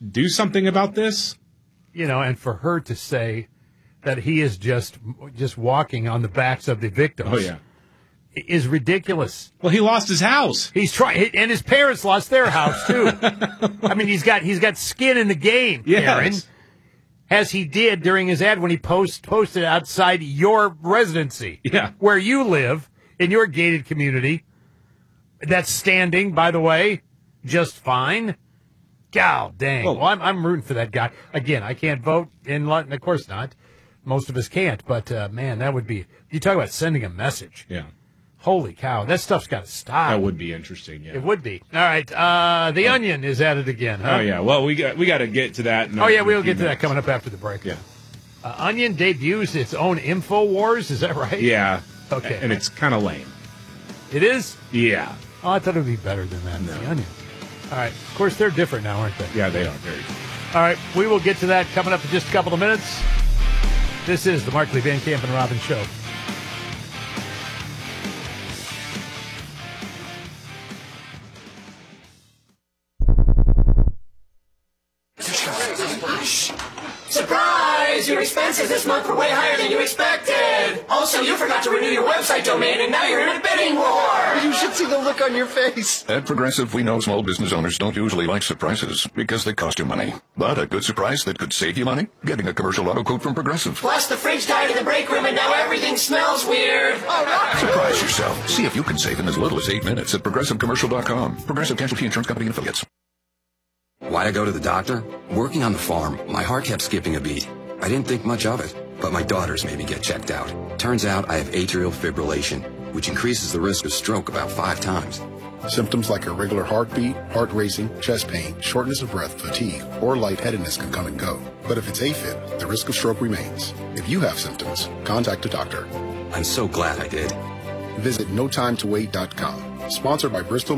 do something about this? You know, and for her to say that he is just walking on the backs of the victims. Oh, yeah. Is ridiculous. Well, he lost his house. He's trying, and his parents lost their house too. I mean, he's got skin in the game, Yes. Aaron, as he did during his ad when he posted outside your residency, where you live in your gated community. That's standing, by the way, just fine. God dang! Well, I'm rooting for that guy. Again, I can't vote in London, of course not. Most of us can't, but man, that would be. You talk about sending a message. Yeah. Holy cow, that stuff's got to stop. That would be interesting, yeah. It would be. All right, The Onion is at it again, huh? Oh, yeah. Well, we got to get to that. We'll get to that coming up after the break. Yeah. Onion debuts its own InfoWars, is that right? Yeah. Okay. And it's kind of lame. It is? Yeah. Oh, I thought it would be better than that. No. The Onion. All right. Of course, they're different now, aren't they? Yeah, they are. Very different. All right, we will get to that coming up in just a couple of minutes. This is the Markley, Van Camp, and Robbins Show. Surprise! Your expenses this month were way higher than you expected! Also, you forgot to renew your website domain, and now you're in a bidding war! You should see the look on your face. At Progressive, we know small business owners don't usually like surprises because they cost you money. But a good surprise that could save you money? Getting a commercial auto quote from Progressive. Plus, the fridge died in the break room, and now everything smells weird! All right! Surprise yourself. See if you can save in as little as 8 minutes at ProgressiveCommercial.com. Progressive Casualty Insurance Company and Affiliates. Why'd I go to the doctor? Working on the farm, my heart kept skipping a beat. I didn't think much of it, but my daughters made me get checked out. Turns out I have atrial fibrillation, which increases the risk of stroke about 5 times. Symptoms like irregular heartbeat, heart racing, chest pain, shortness of breath, fatigue, or lightheadedness can come and go. But if it's AFib, the risk of stroke remains. If you have symptoms, contact a doctor. I'm so glad I did. Visit NoTimeToWait.com. Sponsored by Bristol